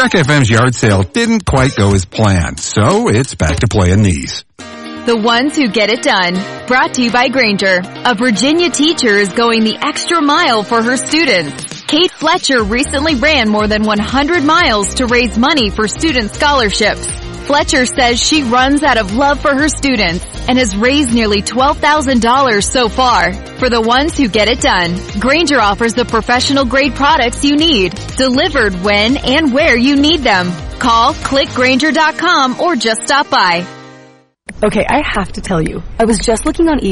Jack FM's yard sale didn't quite go as planned, so it's back to playing these. The ones who get it done. Brought to you by Granger. A Virginia teacher is going the extra mile for her students. Kate Fletcher recently ran more than 100 miles to raise money for student scholarships. Fletcher says she runs out of love for her students and has raised nearly $12,000 so far. For the ones who get it done, Granger offers the professional grade products you need, delivered when and where you need them. Call, click Granger.com or just stop by. Okay, I have to tell you, I was just looking on eBay